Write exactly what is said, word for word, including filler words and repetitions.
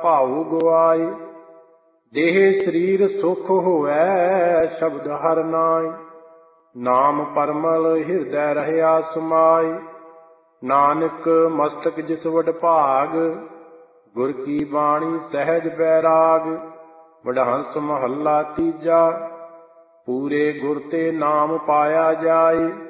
ਭਾਉ ਗਵਾਏ। ਦੇਹ ਸਰੀਰ ਸੁਖ ਹੋਵੈ ਸ਼ਬਦ ਹਰਿ ਨਾਇ। ਨਾਮ ਪਰਮਲ ਹਿਰਦੈ ਰਹਿਆ ਸਮਾਇ। ਨਾਨਕ ਮਸਤਕ ਜਿਸ ਵਡ ਭਾਗ, ਗੁਰ ਕੀ ਬਾਣੀ ਸਹਿਜ ਬੈਰਾਗ। ਵਡਹੰਸ ਮਹੱਲਾ ਤੀਜਾ। ਪੂਰੇ ਗੁਰ ਤੇ ਨਾਮ ਪਾਇਆ ਜਾਏ।